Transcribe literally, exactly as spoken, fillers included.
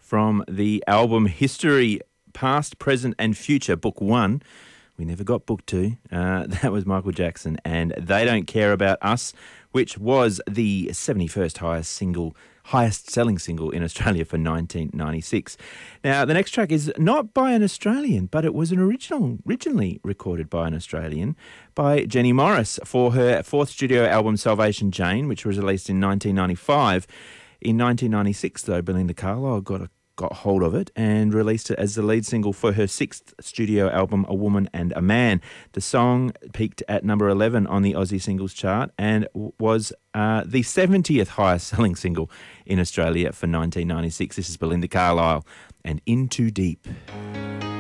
from the album History, Past, Present and Future, Book One. We never got Book Two. Uh, that was Michael Jackson and They Don't Care About Us, which was the seventy-first highest single, highest selling single in Australia for nineteen ninety-six. Now, the next track is not by an Australian, but it was an original, originally recorded by an Australian, by Jenny Morris for her fourth studio album Salvation Jane, which was released in nineteen ninety-five. In nineteen ninety-six, though, Belinda Carlisle got a got hold of it and released it as the lead single for her sixth studio album, A Woman and a Man. The song peaked at number eleven on the Aussie singles chart and was uh, the seventieth highest selling single in Australia for nineteen ninety-six. This is Belinda Carlisle and In Too Deep.